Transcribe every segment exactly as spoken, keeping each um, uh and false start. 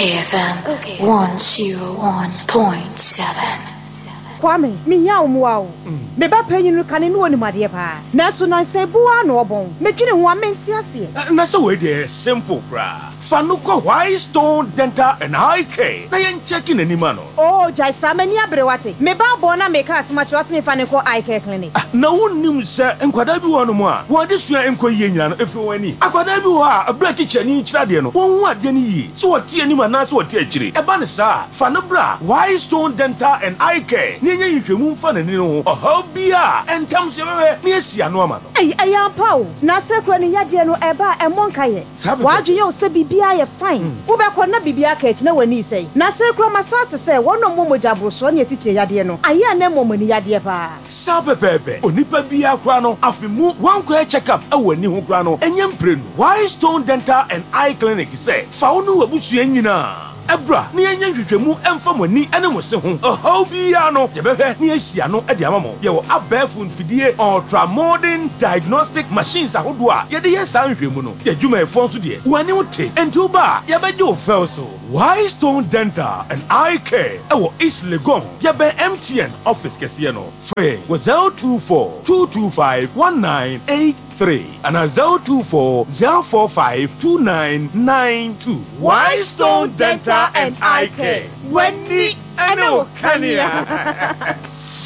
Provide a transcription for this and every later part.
K F M one oh one point seven. Kwame, me ya umwa. Me ba penyin no kane no oni made pa. Na so na se bua no obon. Me twene ho amenti ase. Na so we dey simple bra. Fanuko White Stone Dental and Eye Care. Na yen checking anima no. Oh, jai samani abrewate. Me ba bo na me ka asma twase me faniko Eye Care clinic. Na wonnim se enkwada bi wo no mo a. Wo de sua enko yie nyina no efi wani. Akwada bi wo a abra teacher ni kira de no. Won hu ade ni yi. So wo tie anima na so wo tie akire. E ba ne sa. Fanubra White Stone Dental and Eye Care. Ni nya yihwemu mfa na ni no. Oho bia entam se bebe ni asia no ama no. Ai ai ampaw. Na se kro ni yade no e ba e monka ye. Wa adwenye o se bibia ye fine. Wo be ko na bibia ka echi na wani sei. Na se kro masate se wono momoja broso na esiche yade no. Aye na momani yade pa. Sabe bebe. Onipa bia kra no afimu wan ko check up e wani ho kra no. Enyem prenu. White Stone Dental and Eye Clinic say fa wono wabusua nyina. Ebra ni enya hwehwemu emfa mani ene mo se ho oho bia no ye behwe ni asia no e de amamo ye wo abafun fidie ultra modern diagnostic machines ahodo a ye de ye san hwehmu no ye dwuma e fon so de wani wote enti ba ye beje o fel so White Stone Dental and Eye Care e wo East Legon ye be M T N office kese no free wo zero two four two two five one nine eight three and a zero two four zero four five two nine nine two. White Stone Dental and Eye Care. Wendy Ano Kania.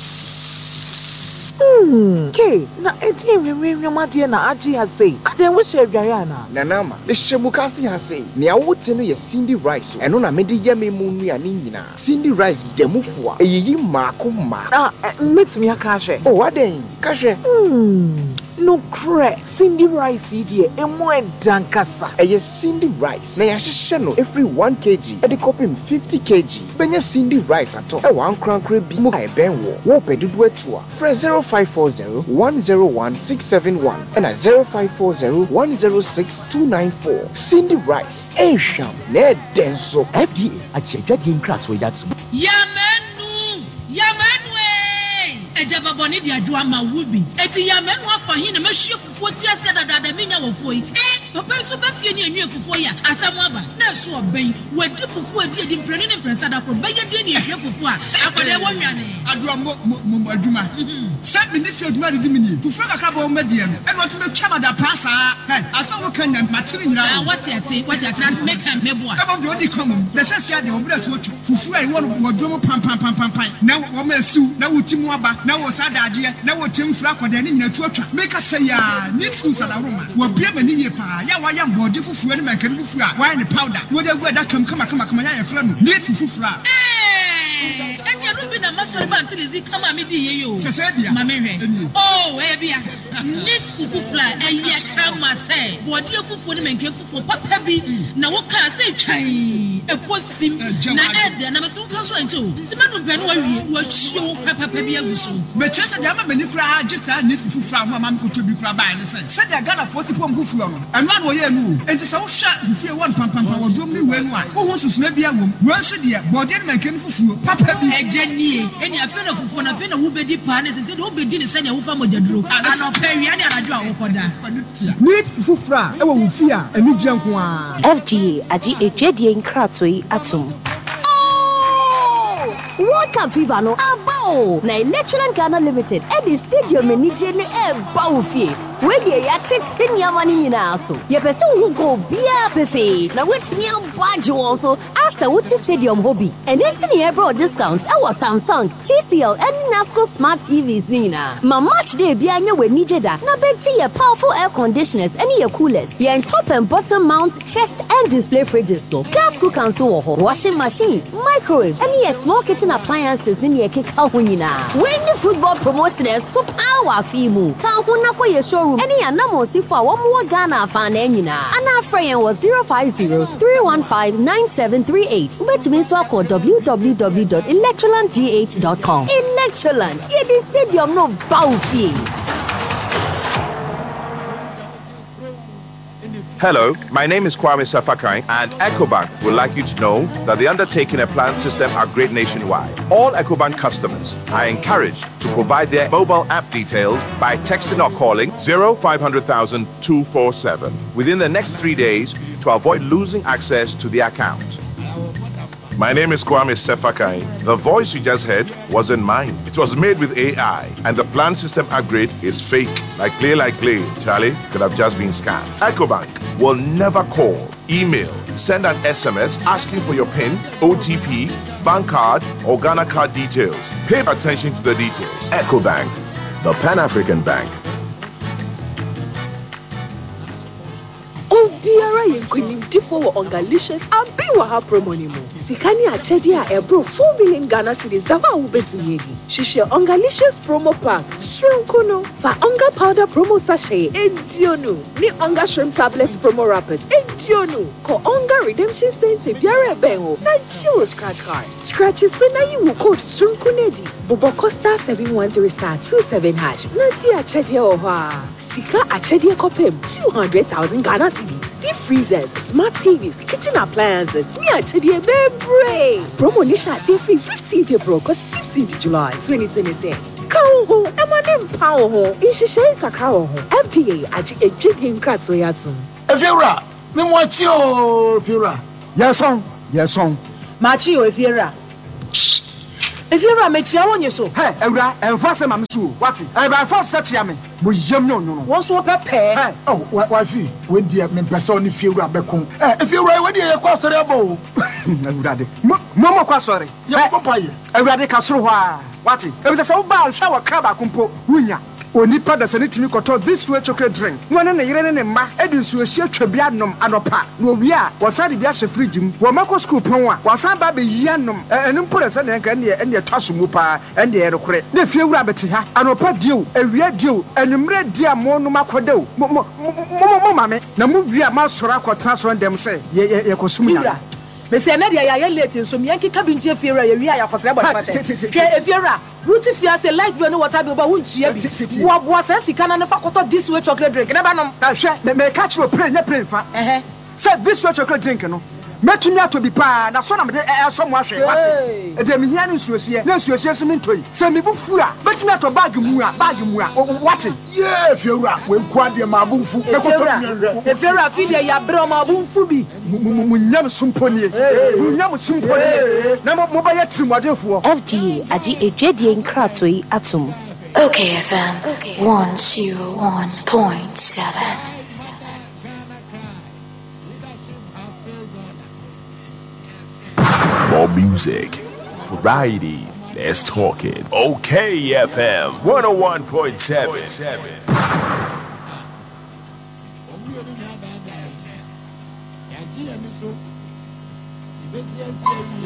Hmm. K. Na eti enwere nwamade na agi ha sei. Aden wo hye adware ana. Nanama. Le hyemukase ha sei. Ne awote no ye Cindy Rice. Eno na mede yeme mu nua ne nyina. Cindy Rice demufo a eyiyi maako ma. Ah, metumi aka hwe. Oh, aden. Ka hwe. Hmm. No cre. Cindy Rice idie emo edankasa. Eye Cindy Rice. Na ya hyehye no every one kilogram. E de copy fifty kilograms. Benya Cindy Rice ato. E wan krankra bi mu ka ben wo. Wo pedudu atu a. Fresh zero five four zero one zero one six seven one and a zero five four zero one zero six two nine four. Cindy Rice. Esham. Ne denso. F D A achejade nkratso yatsu. Yamenu. Yamenu. Ejaba boni di adwa ma wubi. Eti yamenu afa hin na mahwie fufuo ti ase dadada menya wofo yi. Eh, papa so ba fie ni anwie fufuo ya. Asam aba. Na so oben. Wadi fufuo adi adi mprani ne mfransa da ko. Ba ye di ni ehwe fufuo a. Akode wo nwane. Adwa mo mo adwuma. Se me ne fie adwuma di mi ni. Fufuo kakra ba o medie no. E no to me twa ma da pasa. Hey, aso wo kan na matiri nyina. Ah, what yati? What yati? Na make am mebo a. E bo de odi kom. Na se se ade wo bra to otu. Fufuo ai wo no dwo pam pam pam pam pam. Na wo ma asiu, na wo timu aba. Na wo sadade na wo temfra kwada ne nyina tuatwa meka say ya need food sadaroma wo bia mani ye pa ya wa ya body fufuo ne mankani fufuo a wa ne powder wo de gu da kam kama kama kama ya yefra no need fufuo a eh enya no bi na masori ba ntili zi kama me di ye yo sese bia ma me hwe oh e bia need fufuo a eye kama say body fufuo ne mankani fufuo papa bi na wo ka say twan efosim na ed na me so kan so ento sima no bɛ no wa wie wa chie wo papa bi aguso me chese de ama mani kra agisa need fufuo a ma ma ko to bi kra ba ne se se de Ghana forty pom fufuo no eno an wo ye no enti se wo hwa fufuo won pam pam pam wo dom ni we no a wo ho susuna bia wom wo so de body ne mankani fufuo papa bi ejanie eni afi na fufuo na afi na wo bedi pa ne se se de wo bedi ne se ne wo fa mojaduro ano pawia ne anadwo a wo koda need fufuo a e wo wo fi a eni gyanko a F D A agi ejadie nkratso yi atom. World Cup fever no abo na Electroland Ghana Limited at the stadium ni jene e baufie we dey ya tete nyamani nyina so ye pese wo go bia pefe na wetimi abaje won so asa wuti stadium hobby and entini e bro discounts e was Samsung T C L and Nasco smart T Vs nina ma match day bia nya we nijeda na benchi ye powerful air conditioners and ye coolers ye top and bottom mount chest and display fridges no gas cooker so ho washing machines microwaves and ye small kitchen appliances ni ye keka ho nyina when the football promotion so power fimu ka ho na kwa ye show any anamo si for one more Ghana fan nyina ana friend was zero five zero three one five nine seven three eight ubetumi so call w w w dot electroland g h dot com. Electroland ye the stadium no baufie. Hello, my name is Kwame Safakai, and EcoBank would like you to know that the undertaking and plan system are great nationwide. All EcoBank customers are encouraged to provide their mobile app details by texting or calling zero five hundred thousand two four seven within the next three days to avoid losing access to the account. My name is Kwame Sefakai. The voice you just heard wasn't mine. It was made with A I, and the plan system upgrade is fake. Like play, like play. Charlie could have just been scammed. EcoBank will never call, email, send an S M S asking for your PIN, O T P, bank card, or Ghana card details. Pay attention to the details. EcoBank, the Pan-African Bank. Obiara yenkunimdifo wo Ongalicious abi wa ha promo ni mo. Sikani achedi a ebro four million Ghana cedis da wa wo betinye di. Shishe Ongalicious promo pack. Shrimp no. Fa Onga powder promo sachet edionu. Ni Onga shrimp tablets promo wrappers edionu. Ko Onga redemption center biara ben ho. Na jiwo scratch card. Scratch so na yi wo code shrimp nedi. Bobo Costa seven one three star two seven hash. Na di achedi o ha. Sika achedi kopem two hundred thousand Ghana cedis. Deep freezers, smart T Vs, kitchen appliances. Me achedi e bebre. Promo ni sha say free fifteenth April cause fifteenth July twenty twenty-six. Kawo ho, emanem pawo ho. Inshishe kakra ho. F D A aji ejedi nkratso yatum. Efiura, me mwachi o Efiura. Yes on, yes on. Machi o Efiura. Efiura me chia wonye so. Hey, Ewura, enforce mam so. What? E ba enforce such ya me. Mo yem no no no. Won so pepe. Hey, oh, wifi, we dey me person ni Efiura bekon. Eh, Efiura we dey e kwa sori abo. Ewura de. Mo mo kwa sori. Ye papa ye. Ewura de ka soro ho a. What? E be say wo ba hwa wo kra ba kompo. Wunya. Onipa da sane timi koto this way chocolate drink. No ne ne yire ne ne ma e di nsuo hie twabia nom anopa. No wi a wo sa de bia hye fridge mu. Wo mako school pon a wo sa ba be yia nom. Enu mpore se ne nka ne ne twaso mu pa ene ye rekore. Na fie wura beti ha. Anopa dio, ewia dio, enumre dia mo no makodeu. Mo mo mo mame. Na mu wi a ma soro akotena so ndem se ye ye kosum ya. Me say na dia ya ye late nso me yanki kabinje Efiura ye wi a yakosere bo fa che. Ke Efiura Ruti fia say light bill no water bill ba huntua bi. Wo bo say sika na fa koto this way chocolate drink na ba nom. Na hwe me me catch we pray nya pray fa. Eh say this way chocolate drink no. Metumi ato bi pa na so na me de eso mo ahwe wate. E de me hia ne nsuosie. Na nsuosie so me ntoi. Say me bu fu a metumi ato bag mu a bag mu a wate. Yeah, Efiura we kwa de ma bu fu. Efiura fi de ya bro ma bu fu bi. Munyam sumponie. Munyam sumponie. Na mo ba ya trimodefo. F G A aji ejedi nkrato yi atum. Okay F M one oh one point seven. More music, variety, let's talk it. Okay F M one oh one point seven.